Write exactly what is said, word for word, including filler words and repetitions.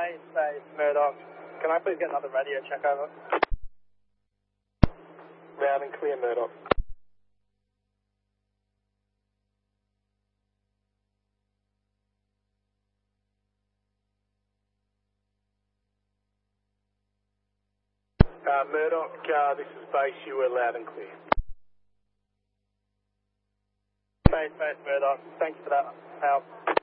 Base, base, Murdoch. Can I please get another radio check over? Loud and clear, Murdoch. Uh, Murdoch, uh, this is Base, you were loud and clear. Base, base, Murdoch. Thank you for that help.